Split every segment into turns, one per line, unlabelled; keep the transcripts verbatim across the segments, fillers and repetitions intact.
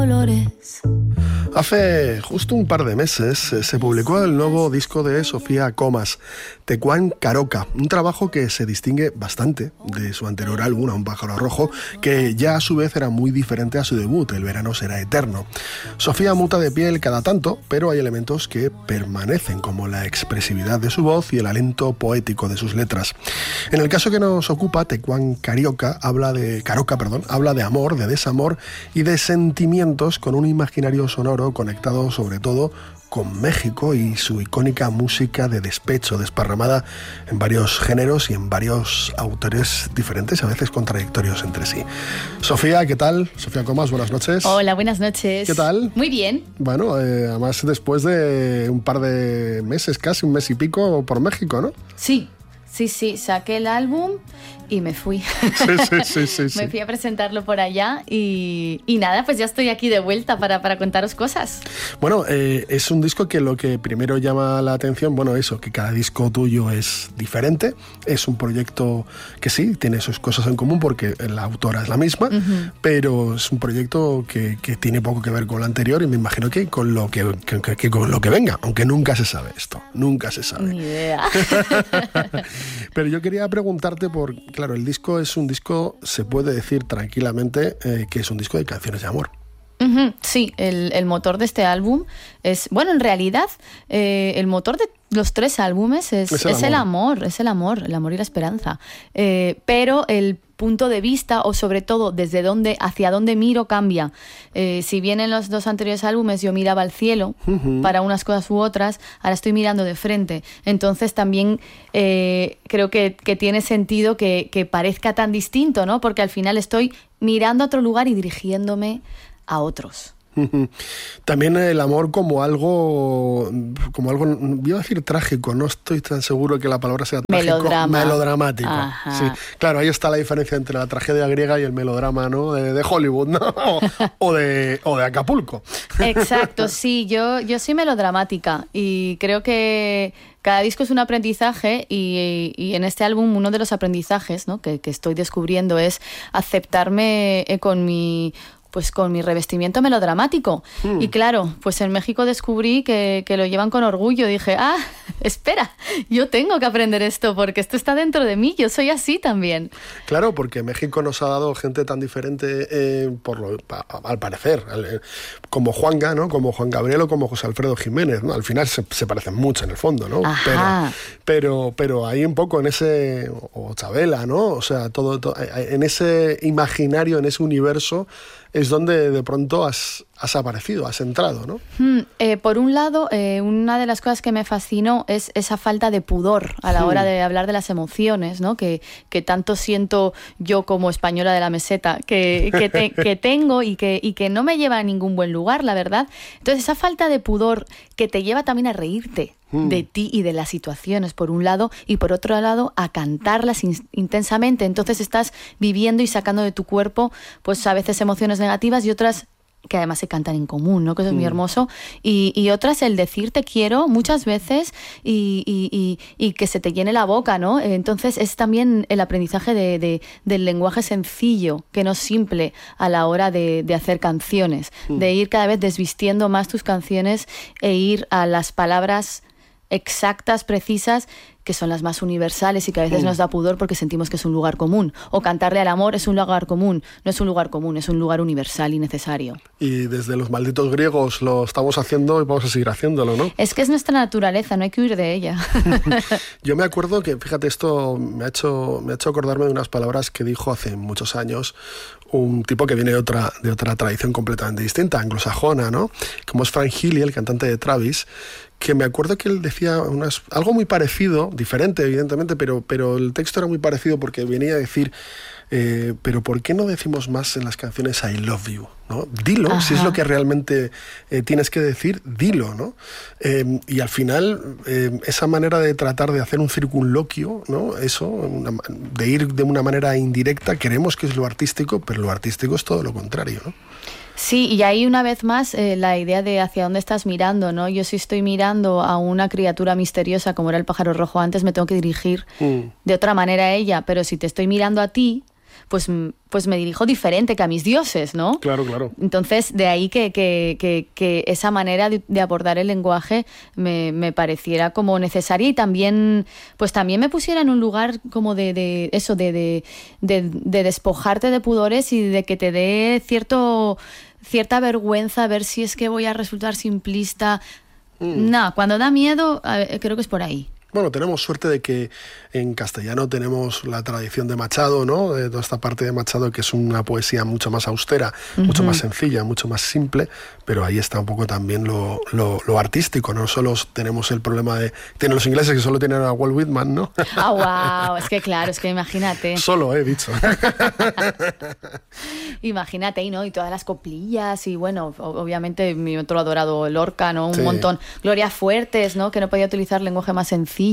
Hace justo un par de meses eh, se publicó el nuevo disco de Sofía Comas, Tecuán Caroca, un trabajo que se distingue bastante de su anterior álbum, A un pájaro rojo, que ya a su vez era muy diferente a su debut, El verano será eterno. Sofía muta de piel cada tanto, pero hay elementos que permanecen, como la expresividad de su voz y el alento poético de sus letras. En el caso que nos ocupa, Tecuán Carioca habla de Caroca, perdón, habla de amor, de desamor y de sentimientos con un imaginario sonoro conectado sobre todo con México y su icónica música de despecho, desparramada en varios géneros y en varios autores diferentes, a veces contradictorios entre sí. Sofía, ¿qué tal? Sofía Comas, buenas noches.
Hola, buenas noches.
¿Qué tal?
Muy bien.
Bueno, eh, además después de un par de meses, casi un mes y pico por México, ¿no?
Sí, sí, sí, saqué el álbum y me fui.
Sí, sí, sí, sí, sí.
Me fui a presentarlo por allá y, y nada, pues ya estoy aquí de vuelta para, para contaros cosas.
Bueno, eh, es un disco que lo que primero llama la atención, bueno, eso, que cada disco tuyo es diferente. Es un proyecto que sí, tiene sus cosas en común porque la autora es la misma, uh-huh. pero es un proyecto que, que tiene poco que ver con lo anterior y me imagino que con lo que, que, que, que con lo que venga, aunque nunca se sabe esto, nunca se sabe.
Ni idea.
Pero yo quería preguntarte por... Claro, el disco es un disco, se puede decir tranquilamente, eh, que es un disco de canciones de amor.
Uh-huh, sí, el, el motor de este álbum es... Bueno, en realidad, eh, el motor de los tres álbumes es, es, el, es amor. el amor, es el amor, el amor y la esperanza. Eh, pero el punto de vista, o sobre todo desde dónde, hacia dónde miro, cambia. Eh, si bien en los dos anteriores álbumes yo miraba al cielo uh-huh. para unas cosas u otras, ahora estoy mirando de frente. Entonces también eh, creo que, que tiene sentido que, que parezca tan distinto, ¿no? Porque al final estoy mirando a otro lugar y dirigiéndome a otros.
También el amor como algo, como algo, iba a decir trágico, no estoy tan seguro que la palabra sea trágico,
melodrama.
melodramático.
Ajá.
Sí. Claro, ahí está la diferencia entre la tragedia griega y el melodrama, ¿no? De, de Hollywood, ¿no? O de, o de Acapulco.
Exacto, sí, yo, yo soy melodramática y creo que cada disco es un aprendizaje y, y en este álbum uno de los aprendizajes, ¿no? que, que estoy descubriendo es aceptarme con mi... pues con mi revestimiento melodramático. Mm. Y claro, pues en México descubrí que, que lo llevan con orgullo. Dije, ah, espera, yo tengo que aprender esto porque esto está dentro de mí, yo soy así también.
Claro, porque México nos ha dado gente tan diferente, eh, por lo, al parecer, como Juanga, ¿no? Como Juan Gabriel o como José Alfredo Jiménez, ¿no? Al final se, se parecen mucho en el fondo, ¿no?
Ajá.
Pero, pero, pero ahí un poco en ese, o Chabela, ¿no? O sea, todo, todo en ese imaginario, en ese universo, es donde de pronto has, has aparecido, has entrado, ¿no?
Hmm, eh, por un lado, eh, una de las cosas que me fascinó es esa falta de pudor a la hora de hablar de las emociones, ¿no? Que, que tanto siento yo como española de la meseta que, que, te, que tengo y que, y que no me lleva a ningún buen lugar, la verdad. Entonces, esa falta de pudor que te lleva también a reírte de ti y de las situaciones, por un lado, y por otro lado, a cantarlas in- intensamente. Entonces estás viviendo y sacando de tu cuerpo, pues a veces emociones negativas y otras que además se cantan en común, ¿no? Que eso es muy hermoso. Y, y otras, el decir te quiero muchas veces y, y, y, y que se te llene la boca, ¿no? Entonces es también el aprendizaje de, de, del lenguaje sencillo, que no simple a la hora de, de hacer canciones, mm. de ir cada vez desvistiendo más tus canciones e ir a las palabras exactas, precisas, que son las más universales y que a veces mm. nos da pudor porque sentimos que es un lugar común. O cantarle al amor es un lugar común. No es un lugar común, es un lugar universal y necesario.
Y desde los malditos griegos lo estamos haciendo y vamos a seguir haciéndolo, ¿no?
Es que es nuestra naturaleza, no hay que huir de ella.
Yo me acuerdo que, fíjate, esto me ha hecho, me ha hecho acordarme de unas palabras que dijo hace muchos años un tipo que viene de otra, de otra tradición completamente distinta, anglosajona, ¿no? Como es Frank Healy, el cantante de Travis, que me acuerdo que él decía unas, algo muy parecido, diferente evidentemente, pero, pero el texto era muy parecido porque venía a decir, eh, pero ¿por qué no decimos más en las canciones I love you? ¿No? Dilo, Ajá. si es lo que realmente eh, tienes que decir, dilo, ¿no? Eh, y al final, eh, esa manera de tratar de hacer un circunloquio, ¿no? Eso, una, de ir de una manera indirecta, creemos que es lo artístico, pero lo artístico es todo lo contrario, ¿no?
Sí, y ahí una vez más eh, la idea de hacia dónde estás mirando, ¿no? Yo si estoy mirando a una criatura misteriosa como era el pájaro rojo antes, me tengo que dirigir mm. de otra manera a ella, pero si te estoy mirando a ti, pues, pues me dirijo diferente que a mis dioses, ¿no?
Claro, claro.
Entonces, de ahí que, que, que, que esa manera de, de abordar el lenguaje me, me pareciera como necesaria y también, pues también me pusiera en un lugar como de, de eso, de, de, de, de despojarte de pudores y de que te dé cierto, cierta vergüenza ver si es que voy a resultar simplista. Mm. No, cuando da miedo, creo que es por ahí.
Bueno, tenemos suerte de que en castellano tenemos la tradición de Machado, ¿no? De toda esta parte de Machado, que es una poesía mucho más austera, uh-huh. mucho más sencilla, mucho más simple, pero ahí está un poco también lo, lo, lo artístico. No solo tenemos el problema de... Tienen los ingleses que solo tienen a Walt Whitman, ¿no?
Ah, oh, wow, es que claro, es que imagínate.
Solo, he dicho.
Imagínate, ¿no? Y todas las coplillas y bueno, obviamente mi otro adorado Lorca, ¿no? Un
sí.
montón. Gloria Fuertes, ¿no? Que no podía utilizar lenguaje más sencillo.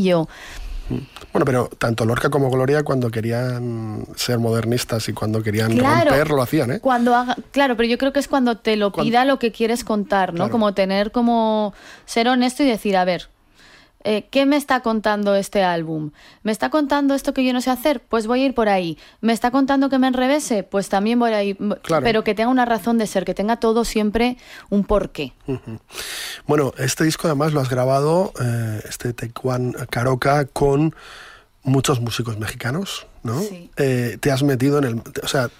Bueno, pero tanto Lorca como Gloria cuando querían ser modernistas y cuando querían
claro,
romper lo hacían, ¿eh?
Cuando haga, claro, pero yo creo que es cuando te lo pida
cuando,
lo que quieres contar, ¿no?
Claro.
Como tener como ser honesto y decir, a ver, eh, ¿qué me está contando este álbum? ¿Me está contando esto que yo no sé hacer? Pues voy a ir por ahí. ¿Me está contando que me enrevese? Pues también voy a ir.
Claro.
Pero que tenga una razón de ser, que tenga todo siempre un porqué.
Uh-huh. Bueno, este disco además lo has grabado, eh, este Tecuán Caroca, con muchos músicos mexicanos, ¿no? Sí. Eh, te has metido en el... O sea,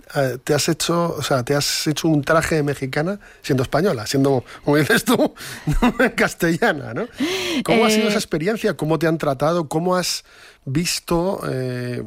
te has hecho, o sea, te has hecho un traje de mexicana siendo española, siendo, como dices tú, castellana, ¿no? ¿Cómo eh... ha sido esa experiencia? ¿Cómo te han tratado? ¿Cómo has visto eh,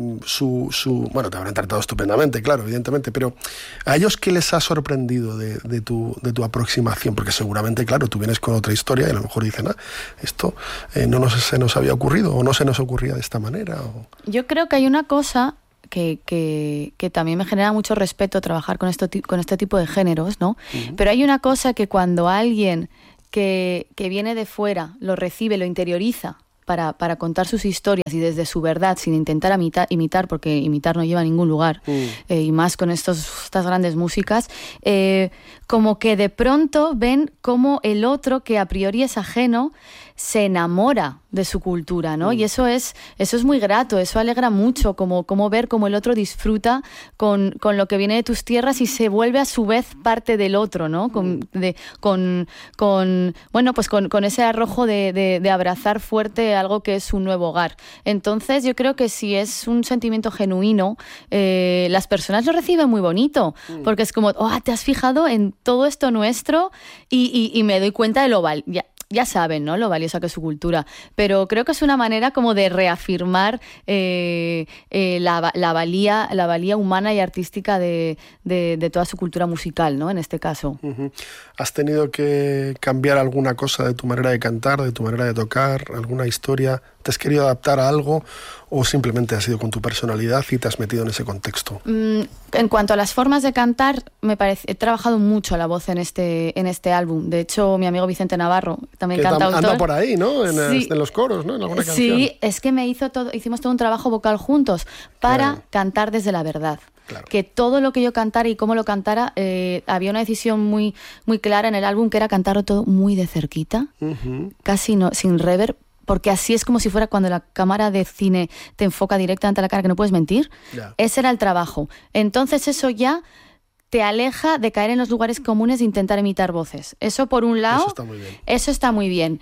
su, su... Bueno, te habrán tratado estupendamente, claro, evidentemente, pero ¿a ellos qué les ha sorprendido de, de, tu, de tu aproximación? Porque seguramente, claro, tú vienes con otra historia y a lo mejor dicen, ah, esto eh, no nos, se nos había ocurrido o no se nos ocurría de esta manera. O...
Yo creo que hay una cosa... Que, que, que también me genera mucho respeto trabajar con, esto, con este tipo de géneros, ¿no? Uh-huh. Pero hay una cosa que cuando alguien que, que viene de fuera lo recibe, lo interioriza para, para contar sus historias y desde su verdad, sin intentar imitar, imitar porque imitar no lleva a ningún lugar, uh-huh. eh, y más con estos, estas grandes músicas, eh, como que de pronto ven cómo el otro, que a priori es ajeno, se enamora de su cultura, ¿no? Mm. Y eso es, eso es muy grato, eso alegra mucho, como, como ver cómo el otro disfruta con, con lo que viene de tus tierras y se vuelve a su vez parte del otro, ¿no? Con, de, con, con bueno, pues con, con ese arrojo de, de, de abrazar fuerte algo que es su nuevo hogar. Entonces yo creo que si es un sentimiento genuino, eh, las personas lo reciben muy bonito, mm. porque es como, oh, te has fijado en todo esto nuestro y, y, y me doy cuenta de lo val... Ya, ya saben, ¿no?, lo valiosa que es su cultura, pero creo que es una manera como de reafirmar eh, eh, la, la, valía, la valía humana y artística de, de, de toda su cultura musical, ¿no?, en este caso.
Uh-huh. ¿Has tenido que cambiar alguna cosa de tu manera de cantar, de tu manera de tocar, alguna historia? ¿Te has querido adaptar a algo o simplemente has ido con tu personalidad y te has metido en ese contexto?
Mm, en cuanto a las formas de cantar, me parece, he trabajado mucho la voz en este, en este álbum. De hecho, mi amigo Vicente Navarro, también cantautor,
anda por ahí, ¿no? En, sí. en los coros, ¿no? En alguna canción.
Sí, es que me hizo todo, hicimos todo un trabajo vocal juntos para claro. cantar desde la verdad. Claro. Que todo lo que yo cantara y cómo lo cantara, eh, había una decisión muy, muy clara en el álbum, que era cantarlo todo muy de cerquita, uh-huh. casi no, sin reverb, porque así es como si fuera cuando la cámara de cine te enfoca directamente a la cara, que no puedes mentir. Yeah. Ese era el trabajo. Entonces eso ya te aleja de caer en los lugares comunes de intentar imitar voces. Eso por un lado,
eso está muy bien.
Eso está muy bien.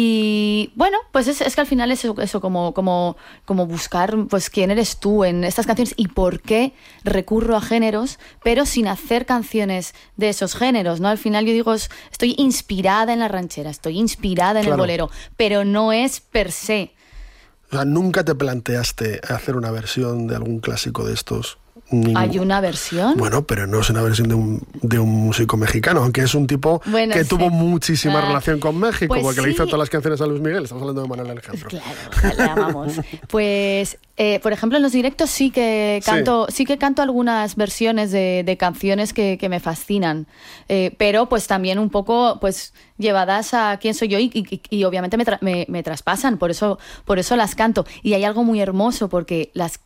Y bueno, pues es, es que al final es eso, eso como, como, como buscar pues quién eres tú en estas canciones y por qué recurro a géneros, pero sin hacer canciones de esos géneros, ¿no? Al final yo digo, estoy inspirada en la ranchera, estoy inspirada en claro. el bolero, pero no es per se.
O sea, ¿nunca te planteaste hacer una versión de algún clásico de estos?
Ningún... ¿Hay una versión?
Bueno, pero no es una versión de un, de un músico mexicano, aunque es un tipo bueno, que sí. tuvo muchísima ah, relación con México, pues porque sí. le hizo todas las canciones a Luis Miguel. Estamos hablando de Manuel Alejandro.
Claro, le amamos. Pues, eh, por ejemplo, en los directos sí que canto, sí, sí que canto algunas versiones de, de canciones que, que me fascinan, eh, pero pues también un poco pues llevadas a quién soy yo y, y, y obviamente me, tra- me, me traspasan, por eso, por eso las canto. Y hay algo muy hermoso porque las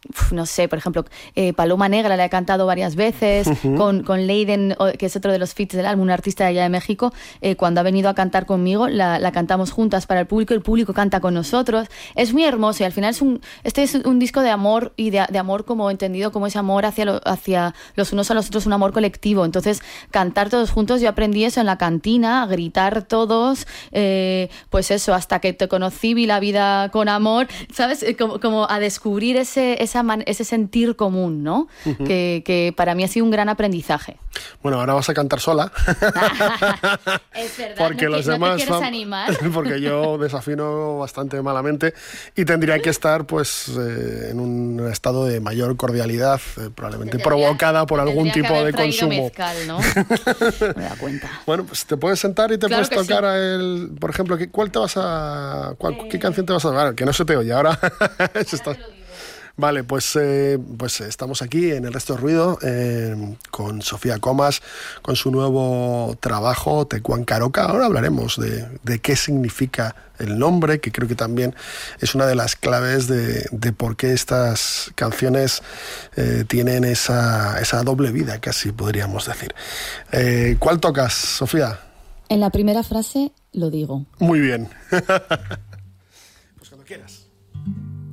no sé, por ejemplo, eh, Paloma Negra la he cantado varias veces, uh-huh. con, con Leiden, que es otro de los feats del álbum, un artista de allá de México, eh, cuando ha venido a cantar conmigo, la, la cantamos juntas para el público, el público canta con nosotros. Es muy hermoso y al final es un, este es un disco de amor y de, de amor como entendido como ese amor hacia, lo, hacia los unos a los otros, un amor colectivo. Entonces, cantar todos juntos, yo aprendí eso en la cantina, a gritar todos, eh, pues eso, hasta que te conocí, vi la vida con amor, ¿sabes? Como, como a descubrir ese, esa man, ese sentir común, ¿no? Uh-huh. Que, que para mí ha sido un gran aprendizaje.
Bueno, ahora vas a cantar sola.
Es verdad,
porque
no,
los
no
demás
te quieres animar.
Porque yo desafino bastante malamente y tendría que estar pues eh, en un estado de mayor cordialidad, eh, probablemente tendría, provocada por algún tipo de consumo.
Mezcal, ¿no? Me da cuenta.
Bueno, pues te puedes sentar y te
claro
puedes tocar
sí.
a el, por ejemplo, ¿cuál te vas a cuál, eh... qué canción te vas a dar? Que no se te oye ahora. Se está... Vale, pues, eh, pues estamos aquí en El Resto de Ruido eh, con Sofía Comas, con su nuevo trabajo, Tecuan Caroca. Ahora hablaremos de, de qué significa el nombre, que creo que también es una de las claves de, de por qué estas canciones eh, tienen esa, esa doble vida, casi podríamos decir. Eh, ¿Cuál tocas, Sofía?
En la primera frase lo digo.
Muy bien.